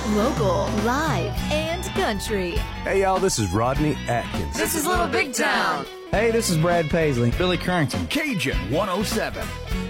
Local, live, and country. Hey, y'all, this is Rodney Atkins. This is Little Big Town. Hey, this is Brad Paisley. Billy Currington. Cajun 107.